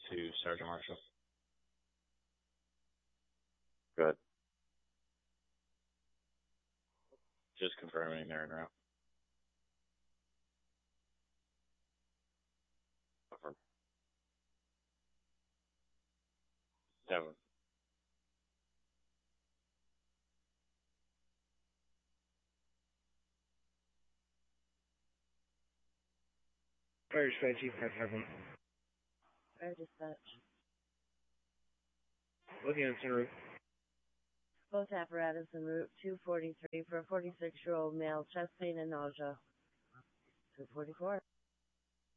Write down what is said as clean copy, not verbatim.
to Sergeant Marshall. Good. Just confirming they're en route. Confirm. 7. Fire dispatch, Chief, 551. Fire dispatch. Looking at center route. Both apparatus en route 243 for a 46-year-old male, chest pain and nausea. 244.